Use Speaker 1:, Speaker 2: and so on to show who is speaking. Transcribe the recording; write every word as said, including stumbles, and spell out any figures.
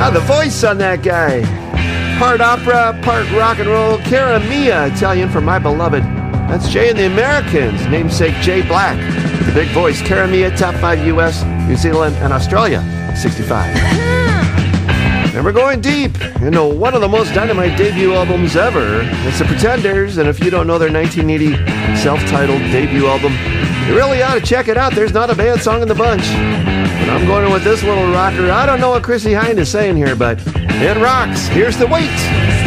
Speaker 1: Ah, the voice on that guy. Part opera, part rock and roll. Cara Mia, Italian for My Beloved. That's Jay and the Americans, namesake Jay Black. The big voice, Cara Mia, top five U S, New Zealand, and Australia, sixty-five. And we're going deep into one of the most dynamite debut albums ever. It's The Pretenders, and if you don't know their nineteen eighty self-titled debut album, you really ought to check it out. There's not a bad song in the bunch. But I'm going with this little rocker. I don't know what Chrissie Hynde is saying here, but it rocks. Here's The Wait.